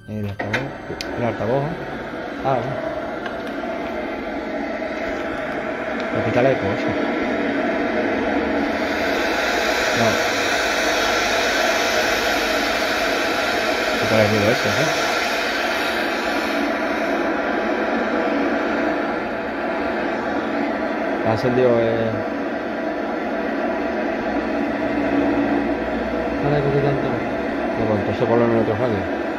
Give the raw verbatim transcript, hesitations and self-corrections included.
El altavoz. El altavoz. Ah, bueno. Para quitarle eco, eso. No. Quitar el ruido ese, ¿eh? Ha encendido el... Vale, poquito antes. No, pues entonces ponlo en otro radio.